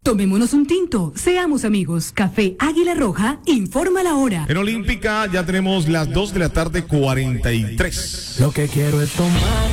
Tomémonos un tinto, seamos amigos. Café Águila Roja, informa la hora. En Olímpica ya tenemos las 2 de la tarde, 43. Lo que quiero es tomar.